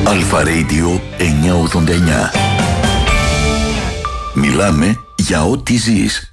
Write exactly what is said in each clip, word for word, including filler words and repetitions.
Αλφα Radio εννιακόσια ογδόντα εννιά. Μιλάμε για ό,τι ζεις.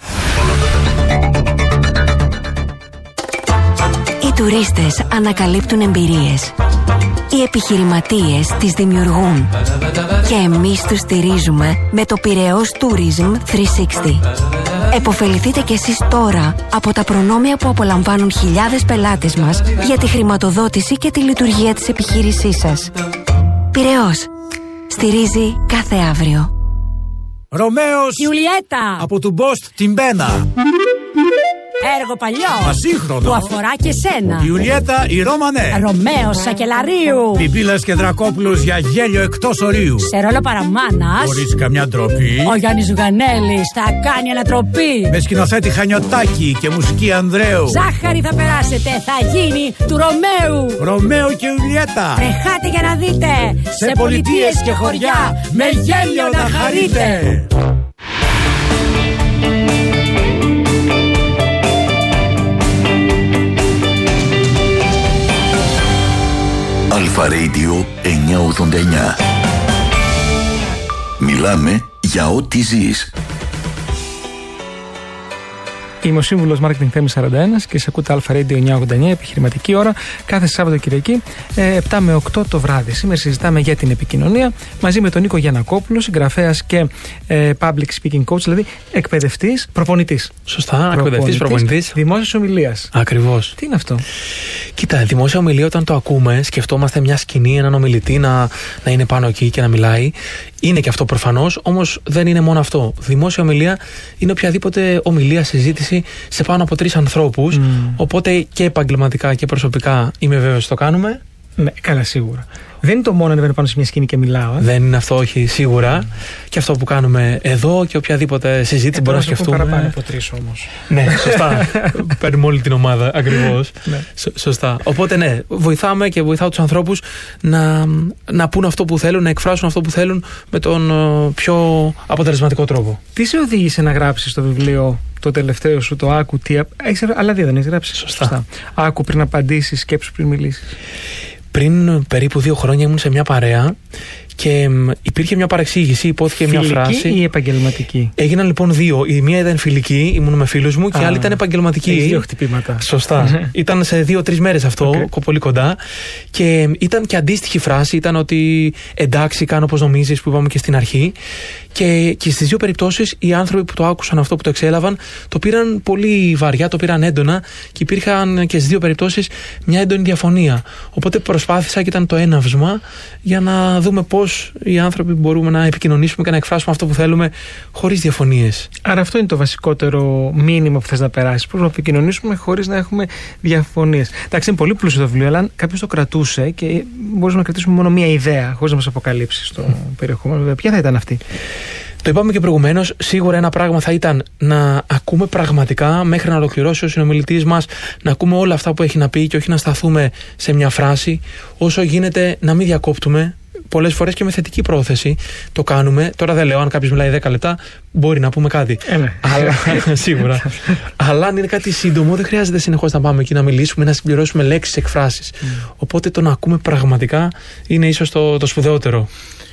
Οι τουρίστες ανακαλύπτουν εμπειρίες. Οι επιχειρηματίες τις δημιουργούν. Και εμείς τους στηρίζουμε με το Πειραιώς Tourism τριακόσια εξήντα. Εποφεληθείτε κι εσείς τώρα από τα προνόμια που απολαμβάνουν χιλιάδες πελάτες μας για τη χρηματοδότηση και τη λειτουργία της επιχείρησής σας. Πειραιώς. Στηρίζει κάθε αύριο. Ρωμαίος Ιουλιέτα από του Μπόστ την Πένα. Έργο παλιό Ασύγχρονο που αφορά και σένα. Ιουλιέτα η Ρώμανέ. Ρωμαίος Σακελαρίου. Πιπίλας και Δρακόπουλος για γέλιο εκτός ορίου. Σε ρόλο παραμάνας Χωρίς καμιά ντροπή. ο Γιάννης Ζουγανέλης θα κάνει ανατροπή. Με σκηνοθέτη Χανιωτάκη και μουσική Ανδρέου. Ζάχαρη θα περάσετε, θα γίνει του Ρωμαίου. Ρωμαίο και Ιουλιέτα. Τρεχάτε για να δείτε. Σε πολιτείες και χωριά με γέλιο να χαρείτε. Αλφα Radio εννιακόσια ογδόντα εννιά. Μιλάμε για ό,τι ζεις. Είμαι ο σύμβουλος Marketing Θέμης σαράντα ένα και σε ακούτε Αλφα Radio εννιακόσια ογδόντα εννιά, επιχειρηματική ώρα, κάθε Σάββατο Κυριακή, επτά με οκτώ το βράδυ. Σήμερα συζητάμε για την επικοινωνία μαζί με τον Νίκο Γιαννακόπουλο, συγγραφέας και ε, public speaking coach, δηλαδή εκπαιδευτής, προπονητής. Σωστά, εκπαιδευτής, προπονητής. Δημόσιας ομιλίας. Ακριβώς. Τι είναι αυτό? Κοίτα, δημόσια ομιλία όταν το ακούμε, σκεφτόμαστε μια σκηνή, έναν ομιλητή να, να είναι πάνω εκεί και να μιλάει. Είναι και αυτό προφανώς, όμως δεν είναι μόνο αυτό. Δημόσια ομιλία είναι οποιαδήποτε ομιλία, συζήτηση σε πάνω από τρεις ανθρώπους. Mm. Οπότε και επαγγελματικά και προσωπικά είμαι βέβαιος το κάνουμε. Ναι, καλά, σίγουρα. Δεν είναι το μόνο να ανεβαίνω πάνω σε μια σκηνή και μιλάω. Ε. Δεν είναι αυτό, όχι, σίγουρα. Mm. Και αυτό που κάνουμε εδώ και οποιαδήποτε συζήτηση ε, μπορούμε να σκεφτούμε. Παραπάνω από τρεις όμως. Ναι, σωστά. Παίρνουμε όλη την ομάδα, ακριβώς. Ναι. Σωστά. Οπότε, ναι, βοηθάμε και βοηθάω τους ανθρώπους να, να πούν αυτό που θέλουν, να εκφράσουν αυτό που θέλουν με τον πιο αποτελεσματικό τρόπο. Τι σε οδήγησε να γράψεις το βιβλίο? Το τελευταίο σου, το Άκου, τι. Έχεις, αλλά δύο δεν έχεις γράψει. Σωστά. Σωστά. Άκου πριν απαντήσεις, σκέψου πριν μιλήσεις. Πριν περίπου δύο χρόνια ήμουν σε μια παρέα και υπήρχε μια παρεξήγηση, υπόθηκε φιλική μια φράση. Ή επαγγελματική? Έγιναν λοιπόν δύο. Η μία ήταν φιλική, ήμουν με φίλους μου, και η άλλη ήταν επαγγελματική. Έχεις δύο χτυπήματα. Σωστά. Ήταν σε δύο-τρεις μέρες αυτό, okay. πολύ κοντά. Και ήταν και αντίστοιχη φράση, ήταν ότι εντάξει, κάνω όπως νομίζεις, που είπαμε και στην αρχή. Και, και στις δύο περιπτώσεις οι άνθρωποι που το άκουσαν αυτό, που το εξέλαβαν, το πήραν πολύ βαριά, το πήραν έντονα και υπήρχαν και στις δύο περιπτώσεις μια έντονη διαφωνία. Οπότε προσπάθησα και ήταν το έναυσμα για να δούμε πώς οι άνθρωποι μπορούμε να επικοινωνήσουμε και να εκφράσουμε αυτό που θέλουμε χωρίς διαφωνίες. Άρα αυτό είναι το βασικότερο μήνυμα που θες να περάσεις. Πώς να επικοινωνήσουμε χωρίς να έχουμε διαφωνίες. Εντάξει, είναι πολύ πλούσιο το βιβλίο, αλλά αν κάποιος το κρατούσε και μπορούμε να κρατήσουμε μόνο μία ιδέα, χωρίς να μας αποκαλύψει το περιεχόμενο, ποια θα ήταν αυτή? Το είπαμε και προηγουμένως, σίγουρα ένα πράγμα θα ήταν να ακούμε πραγματικά μέχρι να ολοκληρώσει ο συνομιλητής μας, να ακούμε όλα αυτά που έχει να πει και όχι να σταθούμε σε μια φράση. Όσο γίνεται να μην διακόπτουμε, πολλές φορές και με θετική πρόθεση το κάνουμε. Τώρα δεν λέω, αν κάποιος μιλάει δέκα λεπτά, μπορεί να πούμε κάτι. Ε, ναι. Αλλά, σίγουρα. Αλλά αν είναι κάτι σύντομο, δεν χρειάζεται συνεχώς να πάμε εκεί να μιλήσουμε, να συμπληρώσουμε λέξεις, εκφράσεις. Mm. Οπότε το να ακούμε πραγματικά είναι ίσως το, το σπουδαιότερο.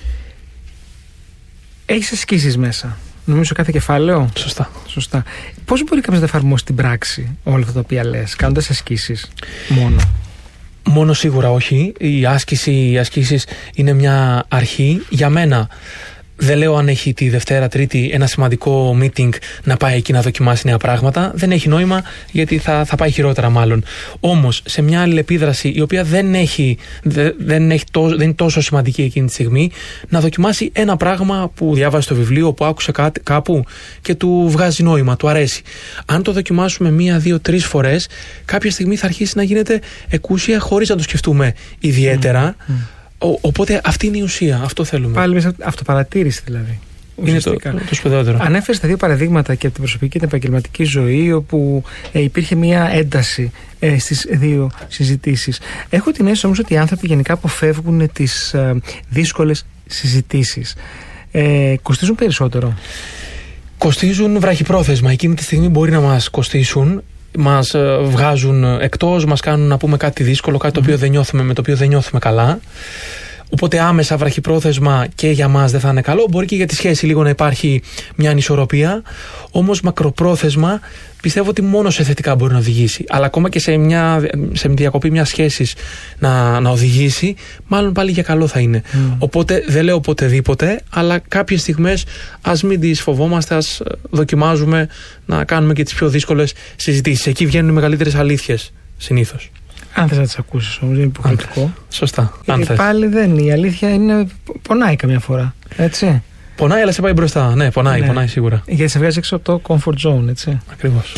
Έχεις ασκήσεις μέσα. Νομίζω κάθε κεφάλαιο. Σωστά. Σωστά. Πώς μπορεί κάποιος να εφαρμόσει στην πράξη όλα αυτά τα οποία λες, κάνοντας ασκήσεις μόνο? Μόνο σίγουρα όχι. Η άσκηση, οι ασκήσεις είναι μια αρχή. Για μένα, δεν λέω αν έχει τη Δευτέρα, Τρίτη ένα σημαντικό meeting να πάει εκεί να δοκιμάσει νέα πράγματα. Δεν έχει νόημα, γιατί θα, θα πάει χειρότερα μάλλον. Όμως, σε μια αλληλεπίδραση η οποία δεν, έχει, δεν, δεν, έχει τόσο, δεν είναι τόσο σημαντική εκείνη τη στιγμή, να δοκιμάσει ένα πράγμα που διάβασε στο βιβλίο, που άκουσε κάτι, κάπου και του βγάζει νόημα, του αρέσει. Αν το δοκιμάσουμε μία, δύο, τρεις φορές, κάποια στιγμή θα αρχίσει να γίνεται εκούσια χωρίς να το σκεφτούμε ιδιαίτερα. Mm, mm. Ο, οπότε αυτή είναι η ουσία, αυτό θέλουμε. Πάλι μέσα αυτοπαρατήρηση δηλαδή. Είναι το, το, το σπουδαιότερο. Ανέφερες τα δύο παραδείγματα και από την προσωπική και την επαγγελματική ζωή, όπου ε, υπήρχε μια ένταση ε, στις δύο συζητήσεις. Έχω την αίσθηση όμως ότι οι άνθρωποι γενικά αποφεύγουν τις ε, δύσκολες συζητήσεις. Ε, κοστίζουν περισσότερο. Κοστίζουν βραχυπρόθεσμα. Εκείνη τη στιγμή μπορεί να μας κοστίσουν. Μας βγάζουν εκτός, μας κάνουν να πούμε κάτι δύσκολο, κάτι το οποίο δεν νιώθουμε, με το οποίο δεν νιώθουμε καλά. Οπότε άμεσα βραχυπρόθεσμα και για μας δεν θα είναι καλό. Μπορεί και για τη σχέση λίγο να υπάρχει μια ανισορροπία. Όμως μακροπρόθεσμα πιστεύω ότι μόνο σε θετικά μπορεί να οδηγήσει. Αλλά ακόμα και σε μια, σε διακοπή μιας σχέσης να, να οδηγήσει, μάλλον πάλι για καλό θα είναι. Mm. Οπότε δεν λέω οποτεδήποτε, αλλά κάποιες στιγμές ας μην τις φοβόμαστε, ας δοκιμάζουμε να κάνουμε και τις πιο δύσκολες συζητήσεις. Εκεί βγαίνουν οι μεγαλύτερες αλήθειες συνήθως. Αν θες να τις ακούσεις όμως, είναι υποχρεωτικό. Σωστά. Γιατί πάλι δεν, η αλήθεια είναι, πονάει καμιά φορά. Έτσι. Πονάει, αλλά σε πάει μπροστά. Ναι, πονάει, ναι. πονάει σίγουρα. Γιατί σε βγάζει έξω από το comfort zone, έτσι. Ακριβώς.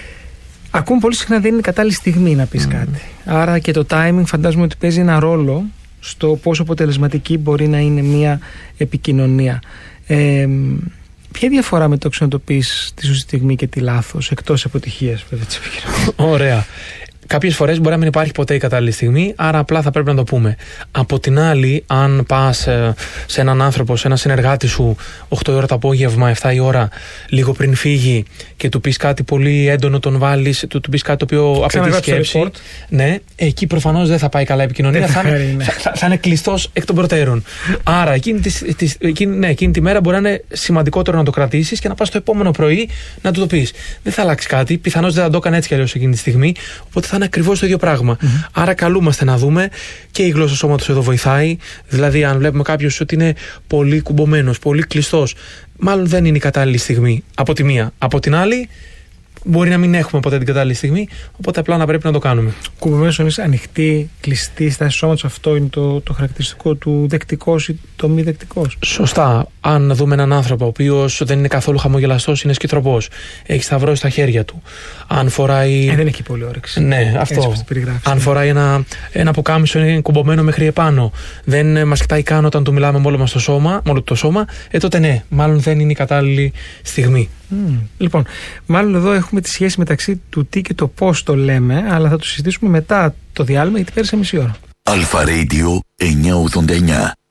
Ακούμε πολύ συχνά δεν είναι κατάλληλη στιγμή να πεις mm. κάτι. Άρα και το timing φαντάζομαι ότι παίζει ένα ρόλο στο πόσο αποτελεσματική μπορεί να είναι μια επικοινωνία. Ε, ποια διαφορά μεταξύ να το πεις τη σωστή στιγμή και τη λάθος, εκτός αποτυχίας, βέβαια, της επικοινωνίας? Ωραία. Κάποιες φορές μπορεί να μην υπάρχει ποτέ η κατάλληλη στιγμή, άρα απλά θα πρέπει να το πούμε. Από την άλλη, αν πας σε έναν άνθρωπο, σε έναν συνεργάτη σου, οκτώ η ώρα το απόγευμα, επτά η ώρα, λίγο πριν φύγει και του πεις κάτι πολύ έντονο, τον βάλεις, του, του πεις κάτι το οποίο απαιτεί σκέψη. Ναι, εκεί προφανώς δεν θα πάει καλά η επικοινωνία, θα, είναι, θα, θα είναι κλειστός εκ των προτέρων. Άρα, εκείνη τη, τη, εκείνη, ναι, εκείνη τη μέρα μπορεί να είναι σημαντικότερο να το κρατήσεις και να πας το επόμενο πρωί να του το πεις. Δεν θα αλλάξει κάτι, πιθανώς δεν θα το έκανε έτσι κι αλλιώς εκείνη τη στιγμή, οπότε θα είναι ακριβώς το ίδιο πράγμα. Mm-hmm. Άρα καλούμαστε να δούμε, και η γλώσσα σώματος εδώ βοηθάει. Δηλαδή, αν βλέπουμε κάποιους ότι είναι πολύ κουμπωμένος, πολύ κλειστός, μάλλον δεν είναι η κατάλληλη στιγμή. Από τη μία. Από την άλλη, μπορεί να μην έχουμε ποτέ την κατάλληλη στιγμή, οπότε απλά να πρέπει να το κάνουμε. Κουμπωμένος είναι ανοιχτή, κλειστή στάση σώματος, αυτό είναι το, το χαρακτηριστικό του δεκτικός ή το μη δεκτικός. Σωστά. Αν δούμε έναν άνθρωπο ο οποίος δεν είναι καθόλου χαμογελαστός, είναι σκητροπός, έχει σταυρό στα χέρια του, αν φοράει. Ε, δεν έχει πολύ όρεξη. Ναι, αυτό. Αν φοράει ένα, ένα πουκάμισο, είναι κουμπωμένο μέχρι επάνω, δεν μας κοιτάει καν όταν του μιλάμε με όλο μας το σώμα, με όλο το σώμα, ε, τότε ναι, μάλλον δεν είναι η κατάλληλη στιγμή. Mm. Λοιπόν, μάλλον εδώ έχουμε τη σχέση μεταξύ του τι και το πώς το λέμε, αλλά θα το συζητήσουμε μετά το διάλειμμα, γιατί πέρασε μισή ώρα. Αλφα Radio εννιακόσια ογδόντα εννιά.